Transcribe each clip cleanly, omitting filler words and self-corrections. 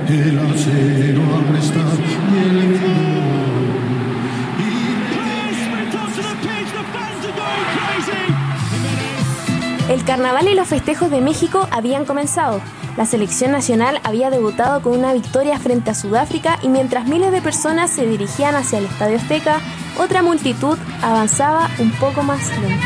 el acero aprestar y el El carnaval y los festejos de México habían comenzado. La selección nacional había debutado con una victoria frente a Sudáfrica y mientras miles de personas se dirigían hacia el Estadio Azteca, otra multitud avanzaba un poco más lento.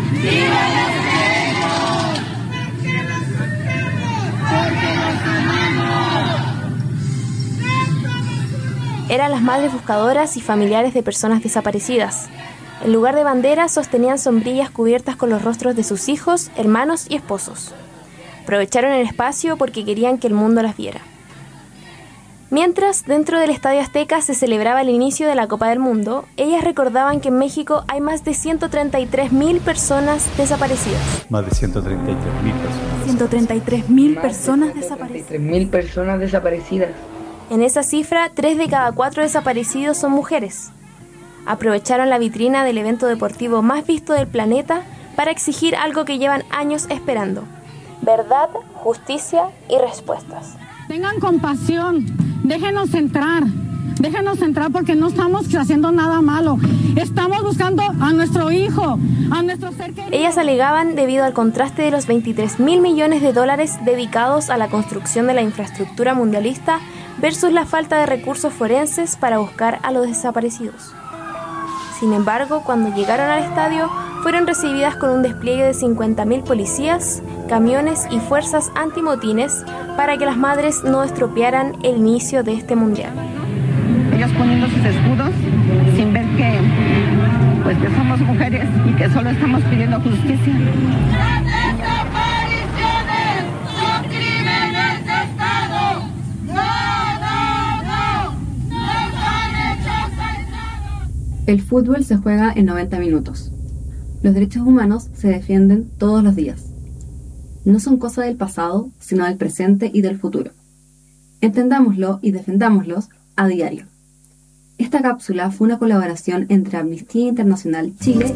Eran las madres buscadoras y familiares de personas desaparecidas. En lugar de banderas, sostenían sombrillas cubiertas con los rostros de sus hijos, hermanos y esposos. Aprovecharon el espacio porque querían que el mundo las viera. Mientras, dentro del Estadio Azteca se celebraba el inicio de la Copa del Mundo, ellas recordaban que en México hay más de 133.000 personas desaparecidas. Más de 133.000 personas. 133.000 personas desaparecidas. 133.000 personas desaparecidas. En esa cifra, 3 de cada 4 desaparecidos son mujeres. Aprovecharon la vitrina del evento deportivo más visto del planeta para exigir algo que llevan años esperando: verdad, justicia y respuestas. Tengan compasión, déjenos entrar porque no estamos haciendo nada malo. Estamos buscando a nuestro hijo, a nuestro ser querido. Ellas alegaban debido al contraste de los $23.000 millones dedicados a la construcción de la infraestructura mundialista versus la falta de recursos forenses para buscar a los desaparecidos. Sin embargo, cuando llegaron al estadio, fueron recibidas con un despliegue de 50.000 policías, camiones y fuerzas antimotines para que las madres no estropearan el inicio de este mundial. Ellos poniendo sus escudos sin ver que somos mujeres y que solo estamos pidiendo justicia. Las desapariciones son crímenes de Estado. No, nos han hecho saltados. El fútbol se juega en 90 minutos. Los derechos humanos se defienden todos los días. No son cosa del pasado, sino del presente y del futuro. Entendámoslo y defendámoslos a diario. Esta cápsula fue una colaboración entre Amnistía Internacional Chile